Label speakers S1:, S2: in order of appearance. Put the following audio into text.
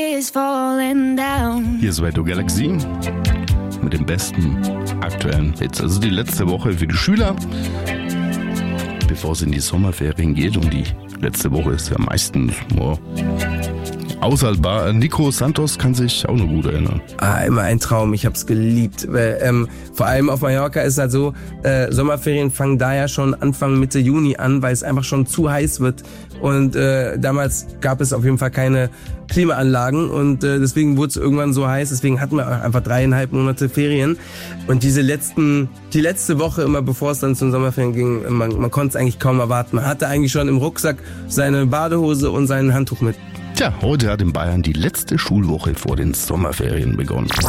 S1: Hier ist Radio Galaxy mit den besten aktuellen Hits. Also die letzte Woche für die Schüler, bevor es in die Sommerferien geht. Und die letzte Woche ist ja meistens aushaltbar. Nico Santos kann sich auch noch gut erinnern.
S2: Immer ein Traum, ich hab's geliebt. Vor allem auf Mallorca ist halt so, Sommerferien fangen da ja schon Anfang Mitte Juni an, weil es einfach schon zu heiß wird. Und damals gab es auf jeden Fall keine Klimaanlagen und deswegen wurde es irgendwann so heiß. Deswegen hatten wir einfach 3,5 Monate Ferien. Und die letzte Woche, immer bevor es dann zum Sommerferien ging, man konnte es eigentlich kaum erwarten. Man hatte eigentlich schon im Rucksack seine Badehose und sein Handtuch mit.
S1: Tja, heute hat in Bayern die letzte Schulwoche vor den Sommerferien begonnen.